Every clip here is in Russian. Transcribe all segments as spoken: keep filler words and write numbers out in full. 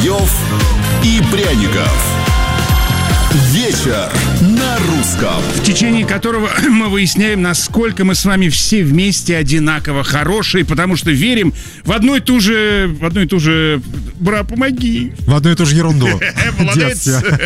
Соловьев и Пряников. Вечер на русском. В течение которого мы выясняем, насколько мы с вами все вместе одинаково хорошие, потому что верим в одну и ту же... В одну и ту же... Бра, помоги. В одну и ту же ерунду. Молодец.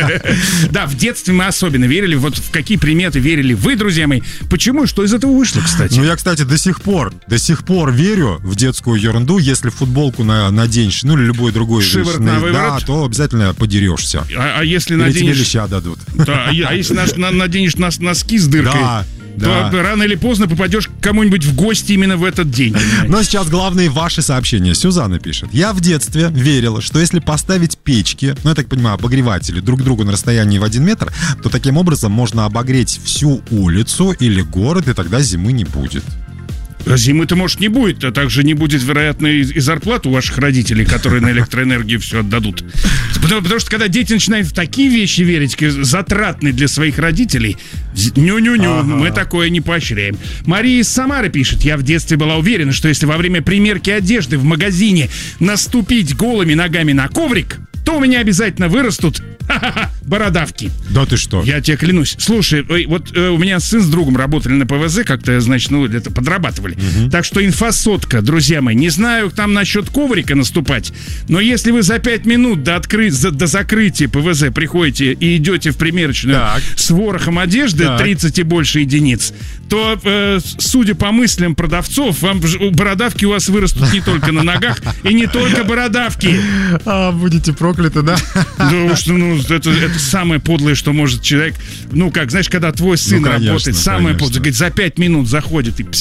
Да, в детстве мы особенно верили. Вот в какие приметы верили вы, друзья мои. Почему и что из этого вышло, кстати? Ну, я, кстати, до сих пор, до сих пор верю в детскую ерунду. Если футболку на, наденешь, ну, или любой другой... Шиворот на выворот. Да, то обязательно подерешься. А, а если или наденешь... тебе леща дадут. Да, а если наш, на, наденешь нас, носки с дыркой... Да. то да. рано или поздно попадешь к кому-нибудь в гости именно в этот день. Но сейчас главные ваши сообщения. Сюзанна пишет. Я в детстве верила, что если поставить печки, ну, я так понимаю, обогреватели друг к другу на расстоянии в один метр, то таким образом можно обогреть всю улицу или город, и тогда зимы не будет. Зимы-то, может, не будет, а также не будет, вероятно, и, и зарплат у ваших родителей, которые на электроэнергию все отдадут. Потому, потому что, когда дети начинают в такие вещи верить, затратные для своих родителей, ню-ню-ню, ага. мы такое не поощряем. Мария из Самары пишет. Я в детстве была уверена, что если во время примерки одежды в магазине наступить голыми ногами на коврик, то у меня обязательно вырастут бородавки. Да ты что? Я тебе клянусь. Слушай, вот э, у меня сын с другом работали на ПВЗ, как-то, значит, ну, это подрабатывали. Угу. Так что инфосотка, друзья мои. Не знаю там насчет коврика наступать, но если вы за пять минут до, откры... до закрытия ПВЗ приходите и идете в примерочную так. с ворохом одежды так. тридцать и больше единиц, то, э, судя по мыслям продавцов, вам бородавки у вас вырастут не только на ногах и не только бородавки. А, будете прокляты, да? Потому что, ну, это, это самое подлое, что может человек. Ну, как, знаешь, когда твой сын ну, конечно, работает, самое подлое, говорит, за пять минут заходит и...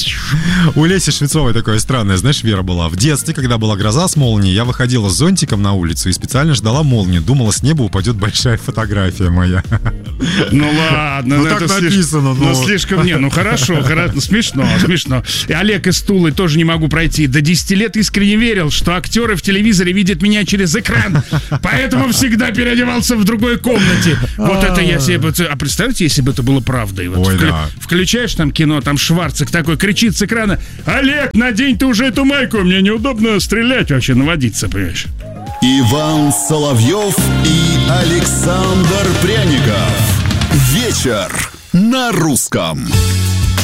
У Леси Швецовой такое странное, знаешь, вера была. В детстве, когда была гроза с молнией, я выходила с зонтиком на улицу и специально ждала молнии. Думала, с неба упадет большая фотография моя. Ну ладно, ну, ну, так это написано. Слиш... Ну, ну слишком, не, ну хорошо, хорошо, смешно, смешно. И Олег из Тулы тоже не могу пройти. До десяти лет искренне верил, что актеры в телевизоре видят меня через экран, поэтому всегда переодевался в другой комнате. Вот это я себе... А представьте, если бы это было правдой. Вот Ой, вклю... да. Включаешь там кино, там Шварцик такой кричит с экрана: Олег, надень ты уже эту майку, мне неудобно стрелять вообще, наводиться, понимаешь? Иван Соловьев и Александр Пряников. Вечер на русском.